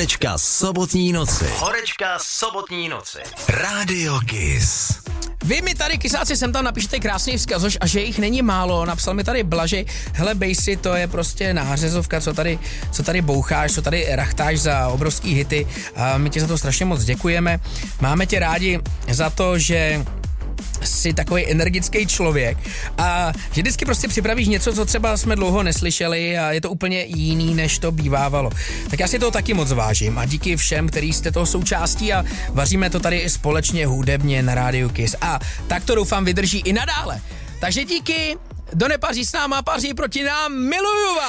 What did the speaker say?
Horečka sobotní noci. Rádio Kiss. Vy mi tady, kysáci, sem tam napíšete krásný vzkaz, a že jich není málo. Napsal mi tady Blažej, hele Bejsi, to je prostě nářezovka, co tady boucháš, co tady rachtáš za obrovský hity. A my ti za to strašně moc děkujeme. Máme tě rádi za to, že jsi takový energický člověk a že vždycky prostě připravíš něco, co třeba jsme dlouho neslyšeli a je to úplně jiný, než to bývávalo. Tak já si toho taky moc vážím a díky všem, kteří jste toho součástí a vaříme to tady společně hudebně na rádiu Kiss. A tak to doufám vydrží i nadále. Takže díky, kdo nepaří s náma, paří proti nám, miluju vás!